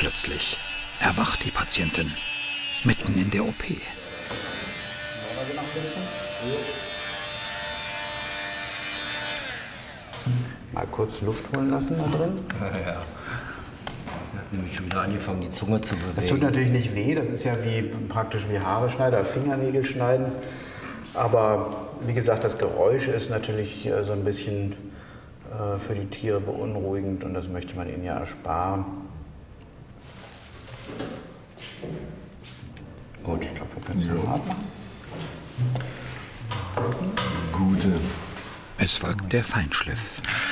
Plötzlich erwacht die Patientin mitten in der OP. Mal kurz Luft holen lassen da drin. Ja. Sie hat nämlich schon wieder angefangen, die Zunge zu bewegen. Das tut natürlich nicht weh, das ist ja praktisch wie Haare schneiden oder Fingernägel schneiden. Aber wie gesagt, das Geräusch ist natürlich so ein bisschen für die Tiere beunruhigend und das möchte man ihnen ja ersparen. Gut, ich glaube, wir können es ja hart machen. Gute. Es folgt der Feinschliff.